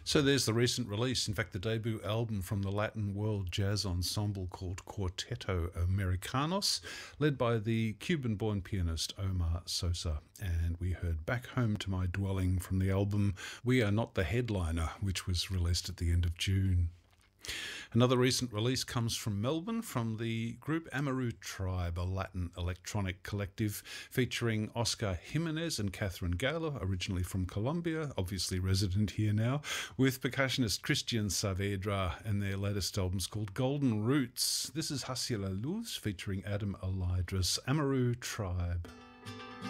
So there's the recent release, in fact, the debut album from the Latin world jazz ensemble called Quarteto Americanos, led by the Cuban born pianist Omar Sosa. And we heard Back Home to My Dwelling from the album We Are Not the Headliner, which was released at the end of June. Another recent release comes from Melbourne from the group Amaru Tribe, a Latin electronic collective featuring Oscar Jimenez and Catherine Gayler, originally from Colombia, obviously resident here now, with percussionist Christian Saavedra, and their latest album's called Golden Roots. This is Hacia la Luz featuring Adam Alydris, Amaru Tribe.